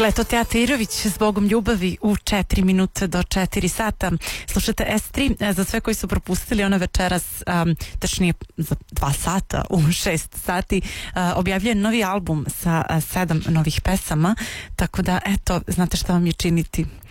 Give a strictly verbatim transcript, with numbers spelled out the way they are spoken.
Bila je to Teja Tirović s Bogom ljubavi u četiri minute do četiri sata. Slušate S tri, za sve koji su propustili, ona večeras, um, tačnije za dva sata, u šest sati, uh, objavljuje novi album sa uh, sedam novih pesama, tako da eto, znate šta vam je činiti.